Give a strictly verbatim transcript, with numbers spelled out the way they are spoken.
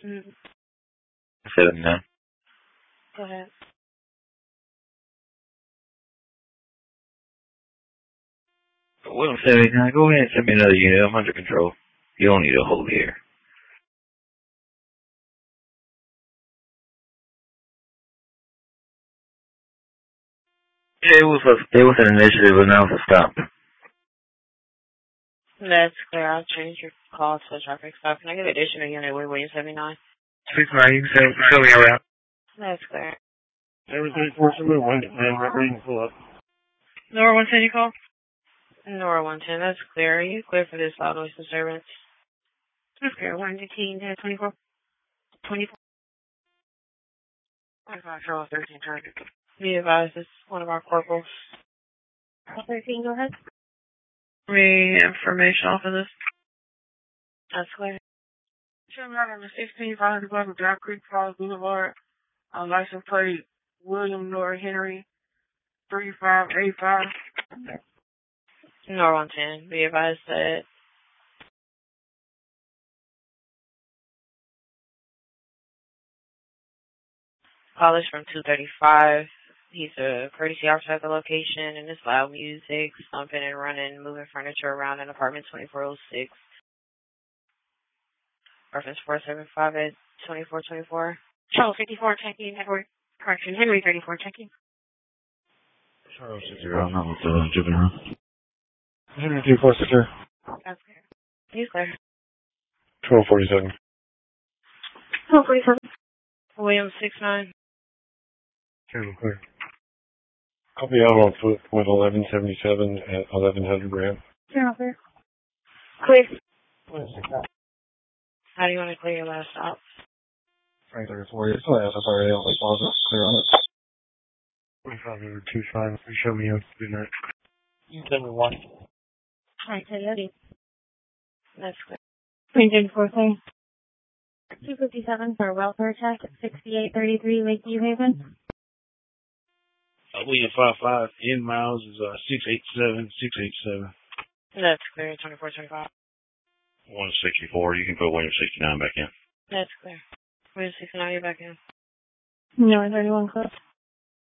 Mm-hmm. seventy-nine. Go ahead. William seventy-nine, go ahead and send me another unit. I'm under control. You don't need to hold here. It was a, it was an initiative, but now it's a stop. That's clear. I'll change your call to a traffic stop. Can I get additional unit with William seventy-nine? six nine, you can send, show me around. That's clear. Everything's working with one, man. We're ready to pull up. Nora one ten, you call? Nora one ten, that's clear. Are you clear for this loud noise disturbance? That's clear. one fifteen, twenty-four. twenty-four. twenty-five, show thirteen, target. Be advised, it's one of our corporals. thirteen, go ahead. Re information off of this. That's clear. Show me out on the sixteen five hundred Dry Creek Falls Boulevard. On license plate William Nora Henry three five eight five. Nora one ten. Be advised that Polish from two thirty-five. He's a courtesy officer at the location, and it's loud music, stomping and running, moving furniture around in apartment twenty-four oh six. Reference four seven five at twenty-four twenty-four. Charles fifty-four checking. Edward correction. Henry thirty-four checking. Charles six zero. I'm not with the juvenile. Henry two four six zero. That's clear. He's clear. Twelve forty seven. Twelve forty seven. William six nine. Channel clear. Copy out on foot with eleven seventy seven at eleven hundred grams. Channel clear. Clear. How do you want to clear your last stop? Frank thirty-four. It's only S S R A. Like, I'll clear on it. twenty-five over two sign. Please show me how to do that. You tell me one. I tell you. That's clear. Engine four thing. two fifty-seven for welfare check at sixty-eight thirty-three Lakeview Haven. Uh, William five five. In miles is uh, six eight seven six eight seven. That's clear. twenty-four twenty-five. one sixty-four. You can put William sixty-nine back in. That's clear. William sixty-nine, you're back in. No, thirty-one close.